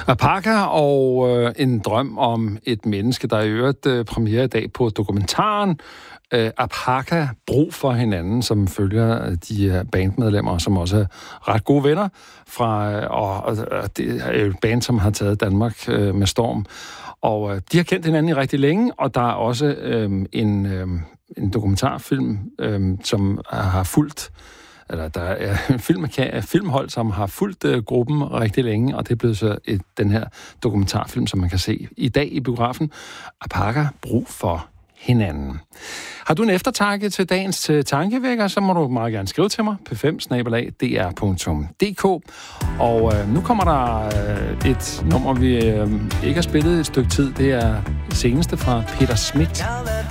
Apaka og en drøm om et menneske, der i øvrigt premiere i dag på dokumentaren Apaka, brug for hinanden, som følger de her bandmedlemmer, som også er ret gode venner fra, og det er jo et band, som har taget Danmark med storm. Og de har kendt hinanden i rigtig længe, og der er også en dokumentarfilm, som har fulgt, eller der er en filmhold, som har fulgt gruppen rigtig længe, og det er blevet så den her dokumentarfilm, som man kan se i dag i biografen, Apaka, brug for hinanden. Har du en eftertanke til dagens tankevækker, så må du meget gerne skrive til mig, p5@dr.dk. Og nu kommer der et nummer, vi ikke har spillet et stykke tid. Det er det seneste fra Peter Smith